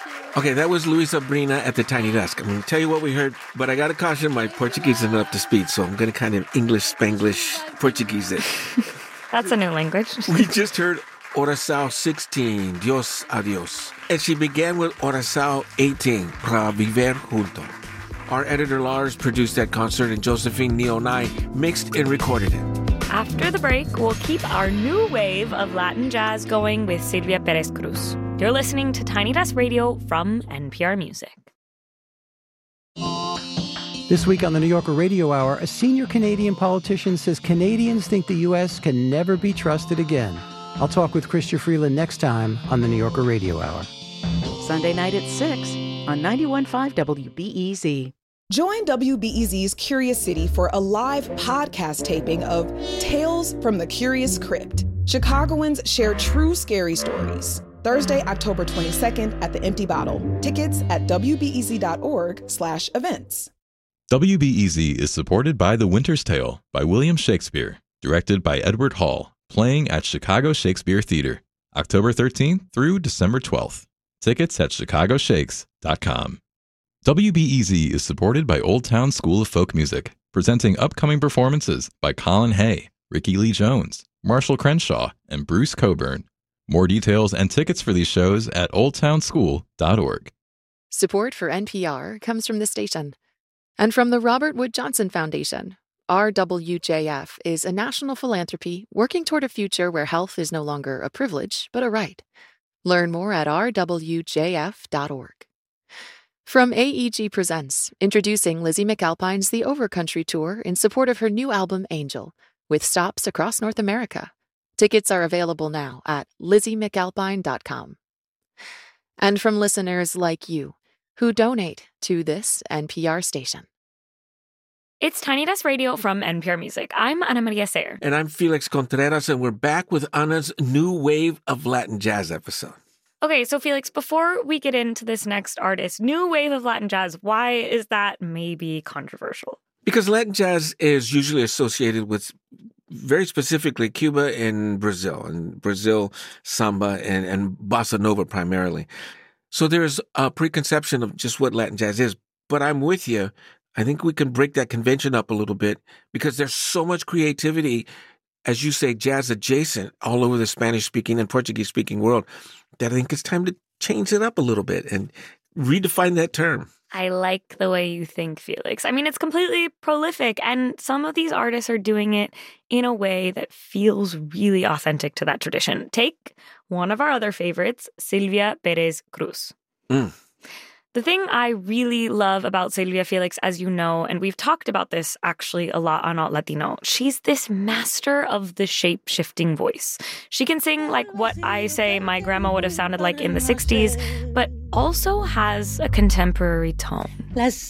Okay, that was Luis Abrina at the Tiny Desk. I'm going to tell you what we heard, but I got to caution my Portuguese isn't up to speed, so I'm going to kind of English-Spanglish Portuguese it. That's a new language. We just heard Oração 16, Dios Adios. And she began with Oração 18, Pra Viver Junto. Our editor Lars produced that concert, and Josephine Neonai mixed and recorded it. After the break, we'll keep our new wave of Latin jazz going with Silvia Perez Cruz. You're listening to Tiny Desk Radio from NPR Music. This week on the New Yorker Radio Hour, a senior Canadian politician says Canadians think the U.S. can never be trusted again. I'll talk with Chrystia Freeland next time on the New Yorker Radio Hour. Sunday night at 6 on 91.5 WBEZ. Join WBEZ's Curious City for a live podcast taping of Tales from the Curious Crypt. Chicagoans share true scary stories. Thursday, October 22nd at the Empty Bottle. Tickets at wbez.org/events. WBEZ is supported by The Winter's Tale by William Shakespeare, directed by Edward Hall, playing at Chicago Shakespeare Theater, October 13th through December 12th. Tickets at chicagoshakes.com. WBEZ is supported by Old Town School of Folk Music, presenting upcoming performances by Colin Hay, Ricky Lee Jones, Marshall Crenshaw, and Bruce Coburn. More details and tickets for these shows at oldtownschool.org. Support for NPR comes from the station and from the Robert Wood Johnson Foundation. RWJF is a national philanthropy working toward a future where health is no longer a privilege, but a right. Learn more at rwjf.org. From AEG Presents, introducing Lizzie McAlpine's The Overcountry Tour in support of her new album, Angel, with stops across North America. Tickets are available now at lizziemcalpine.com. And from listeners like you, who donate to this NPR station. It's Tiny Desk Radio from NPR Music. I'm Ana Maria Sayer. And I'm Felix Contreras, and we're back with Ana's new wave of Latin jazz episode. Okay, so Felix, before we get into this next artist, new wave of Latin jazz, why is that maybe controversial? Because Latin jazz is usually associated with, very specifically, Cuba and Brazil, samba and bossa nova primarily. So there's a preconception of just what Latin jazz is. But I'm with you. I think we can break that convention up a little bit because there's so much creativity, as you say, jazz adjacent all over the Spanish-speaking and Portuguese-speaking world, that I think it's time to change it up a little bit and redefine that term. I like the way you think, Felix. I mean, it's completely prolific, and some of these artists are doing it in a way that feels really authentic to that tradition. Take one of our other favorites, Silvia Perez Cruz. The thing I really love about Silvia, Felix, as you know, and we've talked about this actually a lot on Alt Latino, she's this master of the shape-shifting voice. She can sing like what I say my grandma would have sounded like in the 60s, but also has a contemporary tone. Las